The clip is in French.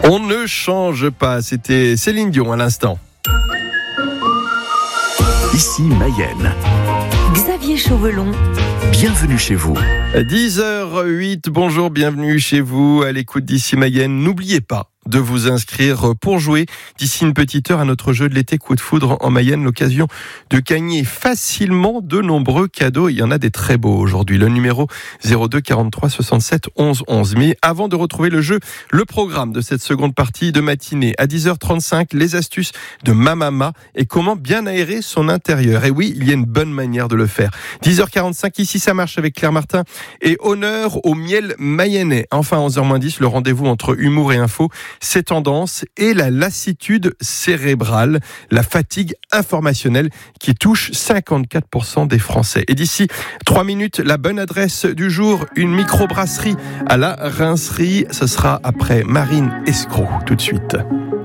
On ne change pas, c'était Céline Dion à l'instant. Ici Mayenne. Xavier Chauvelon. Bienvenue chez vous. 10h08, bonjour, bienvenue chez vous à l'écoute d'Ici Mayenne. N'oubliez pas de vous inscrire pour jouer d'ici une petite heure à notre jeu de l'été Coup de foudre en Mayenne, l'occasion de gagner facilement de nombreux cadeaux. Il y en a des très beaux aujourd'hui. Le numéro 02 43 67 11 11. Mais avant de retrouver le jeu, le programme de cette seconde partie de matinée à 10h35, les astuces de Mamama et comment bien aérer son intérieur. Et oui, il y a une bonne manière de le faire. 10h45, ici ça marche avec Claire Martin et honneur au miel mayennais. Enfin, 11h10, le rendez-vous entre humour et info. Ces tendances et la lassitude cérébrale, la fatigue informationnelle qui touche 54% des Français. Et d'ici 3 minutes, la bonne adresse du jour, une microbrasserie à la Rincerie. Ce sera après Marine Escroc, tout de suite.